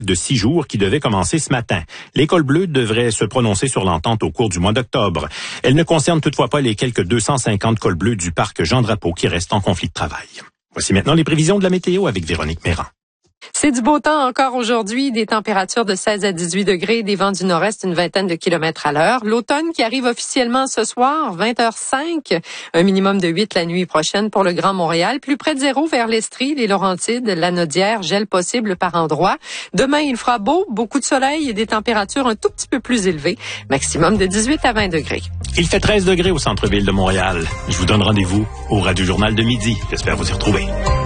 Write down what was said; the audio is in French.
de 6 jours qui devait commencer ce matin. L'École bleue devrait se prononcer sur l'entente au cours du mois d'octobre. Elle ne concerne toutefois pas les quelques 250 cols bleus du parc Jean-Drapeau qui restent en conflit de travail. Voici maintenant les prévisions de la météo avec Véronique Méran. C'est du beau temps encore aujourd'hui, des températures de 16 à 18 degrés, des vents du nord-est une vingtaine de kilomètres à l'heure. L'automne qui arrive officiellement ce soir, 20h05, un minimum de 8 la nuit prochaine pour le Grand Montréal, plus près de 0 vers l'Estrie, les Laurentides, la Naudière, gel possible par endroits. Demain, il fera beau, beaucoup de soleil et des températures un tout petit peu plus élevées, maximum de 18 à 20 degrés. Il fait 13 degrés au centre-ville de Montréal. Je vous donne rendez-vous au Radio Journal de midi. J'espère vous y retrouver.